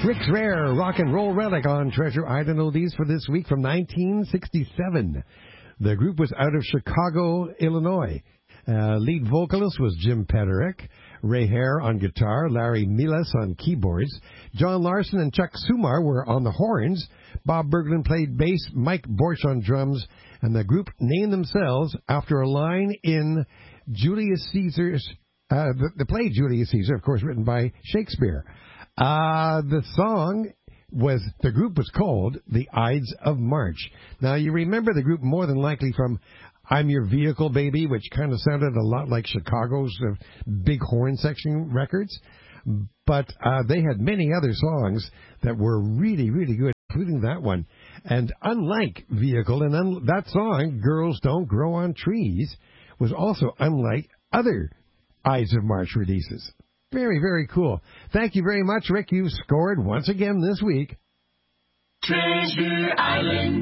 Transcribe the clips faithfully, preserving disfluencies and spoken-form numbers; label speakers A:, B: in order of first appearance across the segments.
A: Rick's Rare Rock and Roll Relic on Treasure Island Oldies for this week from nineteen sixty-seven. The group was out of Chicago, Illinois. Uh, lead vocalist was Jim Pederek, Ray Hare on guitar, Larry Milas on keyboards. John Larson and Chuck Sumar were on the horns. Bob Berglund played bass, Mike Borch on drums, and the group named themselves after a line in Julius Caesar's, uh, the, the play Julius Caesar, of course, written by Shakespeare. Uh, the song was, the group was called the Ides of March. Now, you remember the group more than likely from I'm Your Vehicle, Baby, which kind of sounded a lot like Chicago's uh, big horn section records. But uh, they had many other songs that were really, really good, including that one. And unlike Vehicle, and un- that song, Girls Don't Grow on Trees, was also unlike other Ides of March releases. Very, very cool. Thank you very much, Rick. You scored once again this week.
B: Treasure Island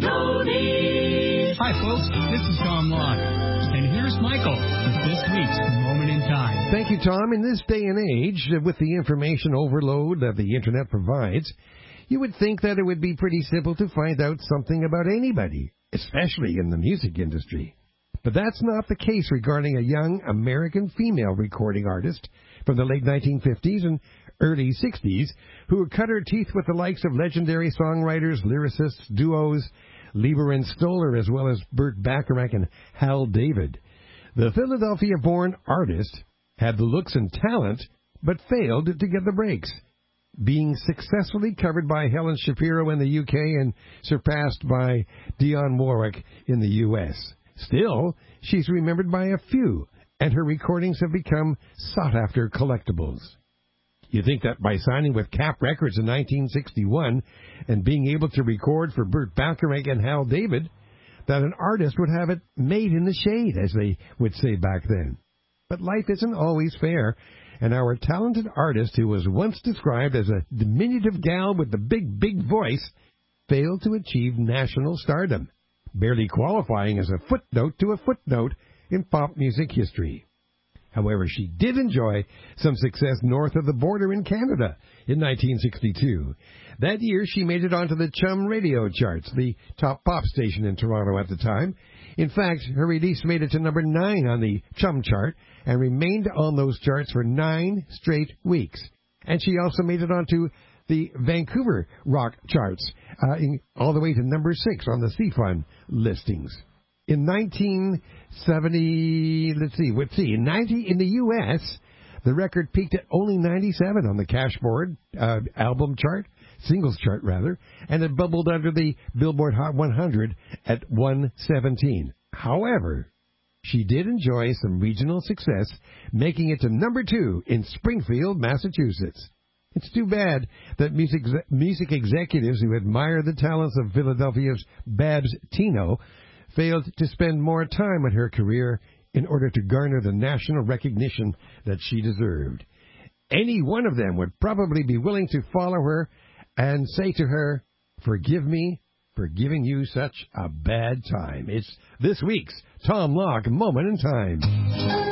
B: Oldies.
C: Hi, folks. This is Tom Locke. And here's Michael with this week's Moment in Time.
A: Thank you, Tom. In this day and age, with the information overload that the Internet provides, you would think that it would be pretty simple to find out something about anybody, especially in the music industry. But that's not the case regarding a young American female recording artist from the late nineteen fifties and early sixties who cut her teeth with the likes of legendary songwriters, lyricists, duos, Lieber and Stoller, as well as Burt Bacharach and Hal David. The Philadelphia-born artist had the looks and talent, but failed to get the breaks, being successfully covered by Helen Shapiro in the U K and surpassed by Dionne Warwick in the U S Still, she's remembered by a few, and her recordings have become sought-after collectibles. You think that by signing with Cap Records in nineteen sixty-one and being able to record for Burt Bacharach and Hal David, that an artist would have it made in the shade, as they would say back then. But life isn't always fair, and our talented artist, who was once described as a diminutive gal with the big, big voice, failed to achieve national stardom, barely qualifying as a footnote to a footnote in pop music history. However, she did enjoy some success north of the border in Canada in nineteen sixty-two. That year, she made it onto the Chum radio charts, the top pop station in Toronto at the time. In fact, her release made it to number nine on the Chum chart and remained on those charts for nine straight weeks. And she also made it onto the Vancouver rock charts, uh, in, all the way to number six on the C F U N listings. In nineteen seventy, let's see, let's see, in ninety in the U S, the record peaked at only ninety-seven on the Cashboard uh, album chart, singles chart rather, and it bubbled under the Billboard Hot one hundred at one seventeen. However, she did enjoy some regional success, making it to number two in Springfield, Massachusetts. It's too bad that music music executives who admire the talents of Philadelphia's Babs Tino failed to spend more time on her career in order to garner the national recognition that she deserved. Any one of them would probably be willing to follow her and say to her, "Forgive me for giving you such a bad time." It's this week's Tom Locke Moment in Time.